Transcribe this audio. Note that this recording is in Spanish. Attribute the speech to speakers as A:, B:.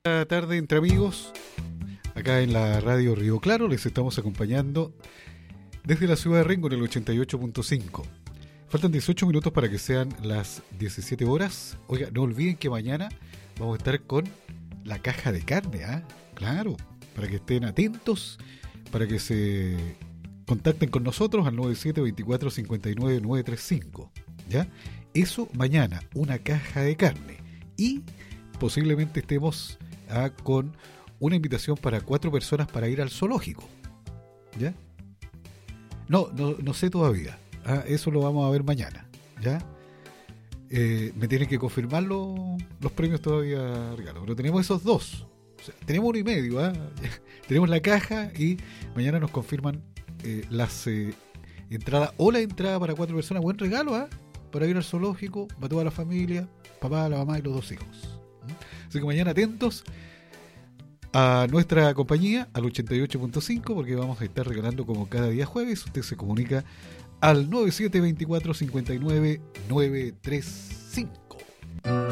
A: Buenas tardes entre amigos, acá en la radio Río Claro les estamos acompañando desde la ciudad de Rengo en el 88.5. Faltan 18 minutos para que sean las 17 horas. Oiga, no olviden que mañana vamos a estar con la caja de carne, ¿ah? Claro, para que estén atentos, para que se contacten con nosotros al 9724-59935, ¿ya? Eso mañana, una caja de carne. Y posiblemente estemos con una invitación para 4 personas para ir al zoológico, ¿ya? No sé todavía. Eso lo vamos a ver mañana, ¿ya? Me tienen que confirmar los premios todavía, Ricardo. Pero tenemos esos dos. O sea, tenemos 1 y medio, tenemos la caja y mañana nos confirman las entradas o la entrada para 4 personas. Buen regalo, para ir al zoológico, para toda la familia, papá, la mamá y los 2 hijos. Así que mañana atentos a nuestra compañía, al 88.5, porque vamos a estar regalando como cada día jueves. Usted se comunica al 9724-59935.